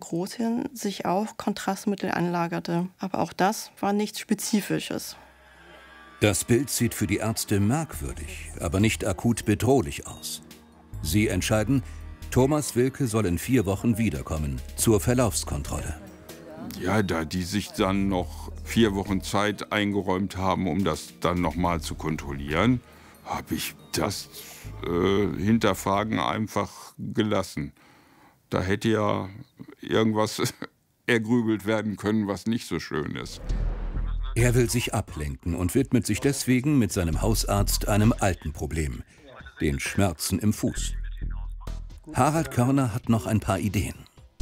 Nekrotin sich auch Kontrastmittel anlagerte. Aber auch das war nichts Spezifisches. Das Bild sieht für die Ärzte merkwürdig, aber nicht akut bedrohlich aus. Sie entscheiden, Thomas Wilke soll in 4 Wochen wiederkommen zur Verlaufskontrolle. Ja, da die sich dann noch 4 Wochen Zeit eingeräumt haben, um das dann nochmal zu kontrollieren, habe ich das Hinterfragen einfach gelassen. Da hätte ja irgendwas ergrübelt werden können, was nicht so schön ist. Er will sich ablenken und widmet sich deswegen mit seinem Hausarzt einem alten Problem, den Schmerzen im Fuß. Harald Körner hat noch ein paar Ideen.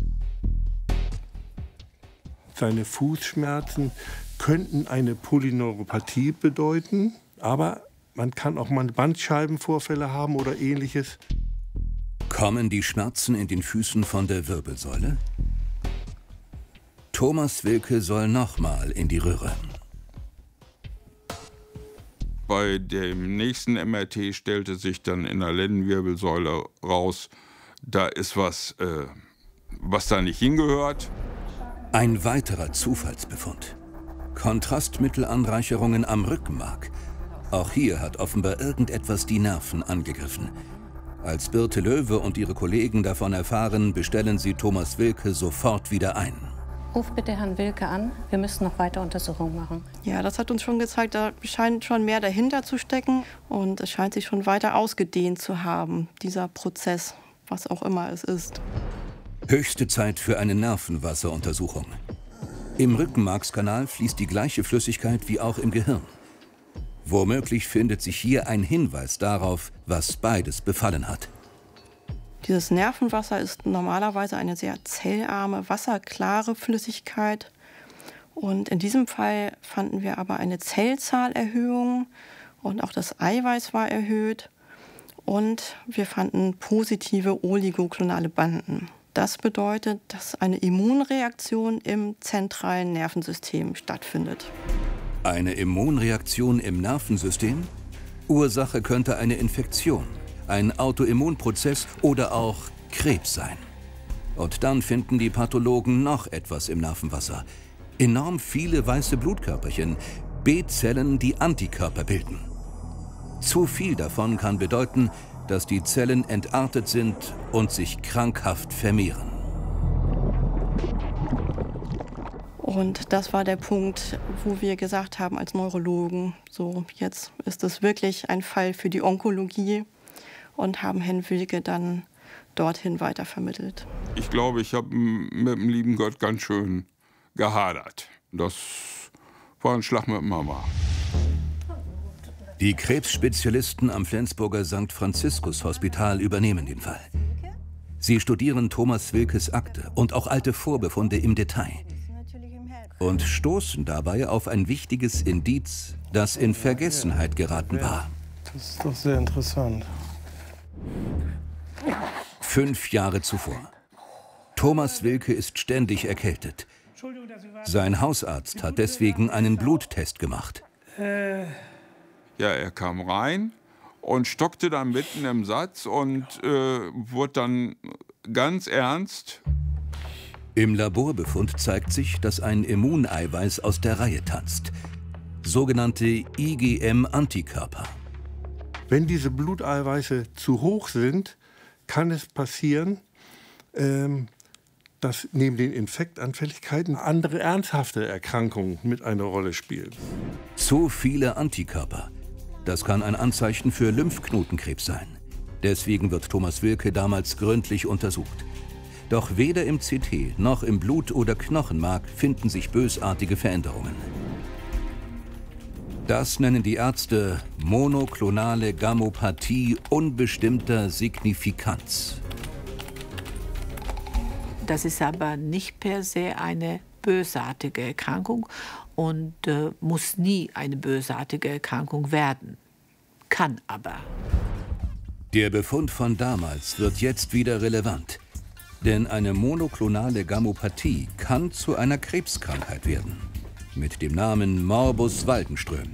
Seine Fußschmerzen könnten eine Polyneuropathie bedeuten, aber man kann auch mal Bandscheibenvorfälle haben oder Ähnliches. Kommen die Schmerzen in den Füßen von der Wirbelsäule? Thomas Wilke soll nochmal in die Röhre. Bei dem nächsten MRT stellte sich dann in der Lendenwirbelsäule raus, da ist was, was da nicht hingehört. Ein weiterer Zufallsbefund. Kontrastmittelanreicherungen am Rückenmark. Auch hier hat offenbar irgendetwas die Nerven angegriffen. Als Birte Löwe und ihre Kollegen davon erfahren, bestellen sie Thomas Wilke sofort wieder ein. Ruf bitte Herrn Wilke an, wir müssen noch weiter Untersuchungen machen. Ja, das hat uns schon gezeigt, da scheint schon mehr dahinter zu stecken. Und es scheint sich schon weiter ausgedehnt zu haben, dieser Prozess, was auch immer es ist. Höchste Zeit für eine Nervenwasseruntersuchung. Im Rückenmarkskanal fließt die gleiche Flüssigkeit wie auch im Gehirn. Womöglich findet sich hier ein Hinweis darauf, was beides befallen hat. Dieses Nervenwasser ist normalerweise eine sehr zellarme, wasserklare Flüssigkeit. Und in diesem Fall fanden wir aber eine Zellzahlerhöhung und auch das Eiweiß war erhöht. Und wir fanden positive oligoklonale Banden. Das bedeutet, dass eine Immunreaktion im zentralen Nervensystem stattfindet. Eine Immunreaktion im Nervensystem? Ursache könnte eine Infektion, ein Autoimmunprozess oder auch Krebs sein. Und dann finden die Pathologen noch etwas im Nervenwasser. Enorm viele weiße Blutkörperchen, B-Zellen, die Antikörper bilden. Zu viel davon kann bedeuten, dass die Zellen entartet sind und sich krankhaft vermehren. Und das war der Punkt, wo wir gesagt haben als Neurologen, so jetzt ist es wirklich ein Fall für die Onkologie und haben Herrn Wilke dann dorthin weitervermittelt. Ich glaube, ich habe mit dem lieben Gott ganz schön gehadert. Das war ein Schlag mit Mama. Die Krebsspezialisten am Flensburger St. Franziskus Hospital übernehmen den Fall. Sie studieren Thomas Wilkes Akte und auch alte Vorbefunde im Detail. Und stoßen dabei auf ein wichtiges Indiz, das in Vergessenheit geraten war. Das ist doch sehr interessant. 5 Jahre zuvor. Thomas Wilke ist ständig erkältet. Sein Hausarzt hat deswegen einen Bluttest gemacht. Ja, er kam rein und stockte dann mitten im Satz und wurde dann ganz ernst. Im Laborbefund zeigt sich, dass ein Immuneiweiß aus der Reihe tanzt. Sogenannte IgM-Antikörper. Wenn diese Bluteiweiße zu hoch sind, kann es passieren, dass neben den Infektanfälligkeiten andere ernsthafte Erkrankungen mit einer Rolle spielen. Zu viele Antikörper. Das kann ein Anzeichen für Lymphknotenkrebs sein. Deswegen wird Thomas Wilke damals gründlich untersucht. Doch weder im CT noch im Blut- oder Knochenmark finden sich bösartige Veränderungen. Das nennen die Ärzte monoklonale Gammopathie unbestimmter Signifikanz. Das ist aber nicht per se eine bösartige Erkrankung und muss nie eine bösartige Erkrankung werden. Kann aber. Der Befund von damals wird jetzt wieder relevant. Denn eine monoklonale Gammopathie kann zu einer Krebskrankheit werden. Mit dem Namen Morbus Waldenström.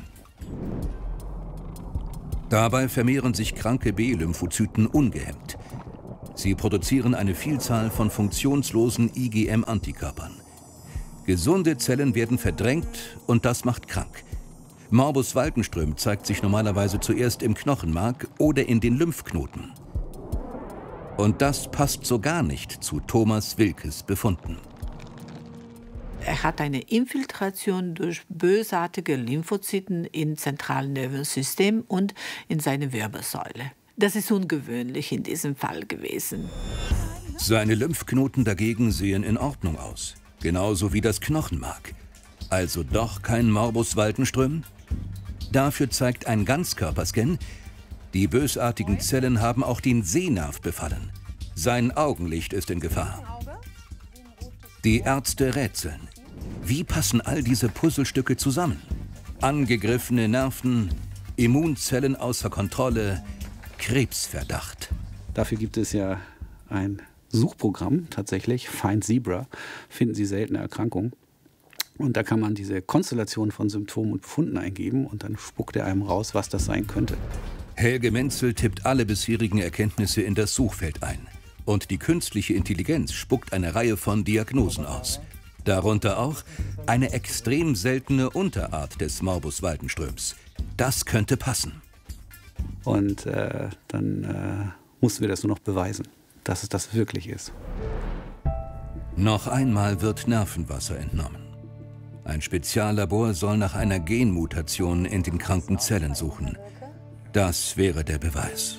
Dabei vermehren sich kranke B-Lymphozyten ungehemmt. Sie produzieren eine Vielzahl von funktionslosen IgM-Antikörpern. Gesunde Zellen werden verdrängt und das macht krank. Morbus Waldenström zeigt sich normalerweise zuerst im Knochenmark oder in den Lymphknoten. Und das passt so gar nicht zu Thomas Wilkes Befunden. Er hat eine Infiltration durch bösartige Lymphozyten im zentralen Nervensystem und in seine Wirbelsäule. Das ist ungewöhnlich in diesem Fall gewesen. Seine Lymphknoten dagegen sehen in Ordnung aus, genauso wie das Knochenmark. Also doch kein Morbus Waldenström? Dafür zeigt ein Ganzkörperscan, die bösartigen Zellen haben auch den Sehnerv befallen. Sein Augenlicht ist in Gefahr. Die Ärzte rätseln. Wie passen all diese Puzzlestücke zusammen? Angegriffene Nerven, Immunzellen außer Kontrolle, Krebsverdacht. Dafür gibt es ja ein Suchprogramm tatsächlich, Find Zebra, finden Sie seltene Erkrankungen. Und da kann man diese Konstellation von Symptomen und Befunden eingeben und dann spuckt er einem raus, was das sein könnte. Helge Menzel tippt alle bisherigen Erkenntnisse in das Suchfeld ein. Und die künstliche Intelligenz spuckt eine Reihe von Diagnosen aus. Darunter auch eine extrem seltene Unterart des Morbus Waldenströms. Das könnte passen. Und dann mussten wir das nur noch beweisen, dass es das wirklich ist. Noch einmal wird Nervenwasser entnommen. Ein Speziallabor soll nach einer Genmutation in den kranken Zellen suchen. Das wäre der Beweis.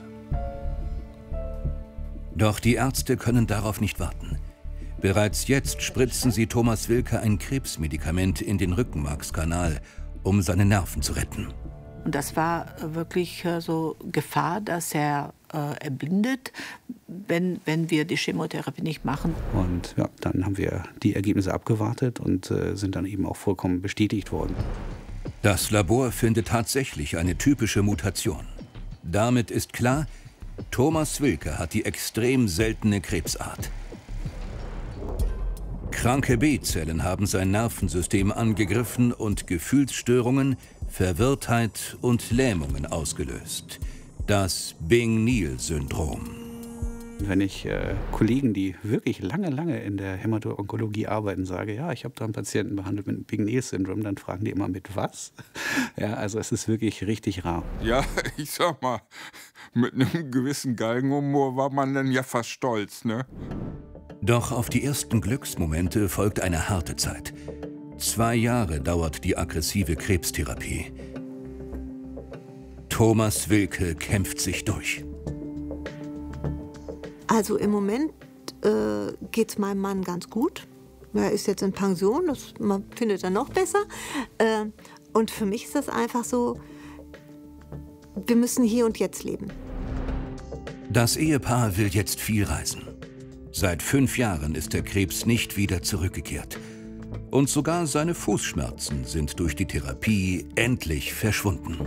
Doch die Ärzte können darauf nicht warten. Bereits jetzt spritzen sie Thomas Wilke ein Krebsmedikament in den Rückenmarkskanal, um seine Nerven zu retten. Und das war wirklich so Gefahr, dass er erblindet, wenn wir die Chemotherapie nicht machen. Und ja, dann haben wir die Ergebnisse abgewartet und sind dann eben auch vollkommen bestätigt worden. Das Labor findet tatsächlich eine typische Mutation. Damit ist klar, Thomas Wilke hat die extrem seltene Krebsart. Kranke B-Zellen haben sein Nervensystem angegriffen und Gefühlsstörungen, Verwirrtheit und Lähmungen ausgelöst. Das Bing-Neill-Syndrom. Wenn ich Kollegen, die wirklich lange in der Hämato-Onkologie arbeiten, sage, ja, ich habe da einen Patienten behandelt mit Bing-Neill-Syndrom, dann fragen die immer, mit was? Ja, also es ist wirklich richtig rar. Ja, ich sag mal, mit einem gewissen Galgenhumor war man dann ja fast stolz, ne? Doch auf die ersten Glücksmomente folgt eine harte Zeit. 2 Jahre dauert die aggressive Krebstherapie. Thomas Wilke kämpft sich durch. Also im Moment geht es meinem Mann ganz gut. Er ist jetzt in Pension, man findet er noch besser. Und für mich ist das einfach so, wir müssen hier und jetzt leben. Das Ehepaar will jetzt viel reisen. Seit 5 Jahren ist der Krebs nicht wieder zurückgekehrt. Und sogar seine Fußschmerzen sind durch die Therapie endlich verschwunden.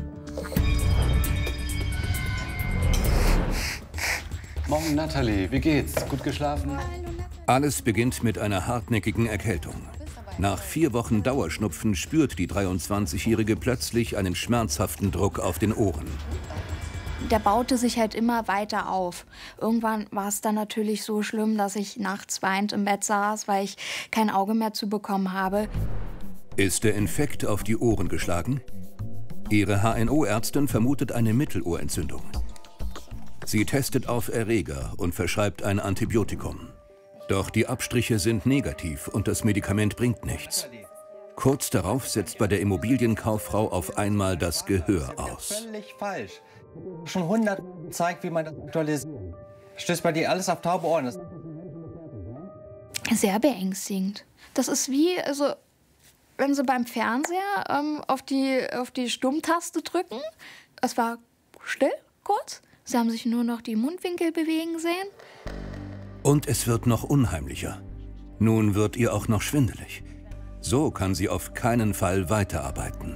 Morgen, Natalie. Wie geht's? Gut geschlafen? Alles beginnt mit einer hartnäckigen Erkältung. Nach 4 Wochen Dauerschnupfen spürt die 23-Jährige plötzlich einen schmerzhaften Druck auf den Ohren. Der baute sich halt immer weiter auf. Irgendwann war es dann natürlich so schlimm, dass ich nachts weinend im Bett saß, weil ich kein Auge mehr zu bekommen habe. Ist der Infekt auf die Ohren geschlagen? Ihre HNO-Ärztin vermutet eine Mittelohrentzündung. Sie testet auf Erreger und verschreibt ein Antibiotikum. Doch die Abstriche sind negativ und das Medikament bringt nichts. Kurz darauf setzt bei der Immobilienkauffrau auf einmal das Gehör aus. Völlig falsch. Schon 100 zeigt, wie man das aktualisiert. Stößt bei dir alles auf taube Ohren. Sehr beängstigend. Das ist wie, also, wenn Sie beim Fernseher auf die Stummtaste drücken. Es war still, kurz. Sie haben sich nur noch die Mundwinkel bewegen sehen. Und es wird noch unheimlicher. Nun wird ihr auch noch schwindelig. So kann sie auf keinen Fall weiterarbeiten.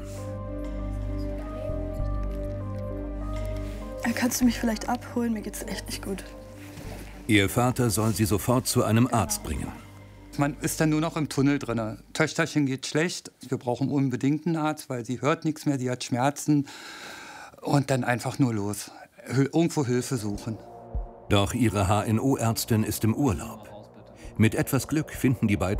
Kannst du mich vielleicht abholen? Mir geht's echt nicht gut. Ihr Vater soll sie sofort zu einem Arzt bringen. Man ist dann nur noch im Tunnel drin. Töchterchen geht schlecht. Wir brauchen unbedingt einen Arzt, weil sie hört nichts mehr, sie hat Schmerzen. Und dann einfach nur los. Irgendwo Hilfe suchen. Doch ihre HNO-Ärztin ist im Urlaub. Mit etwas Glück finden die beiden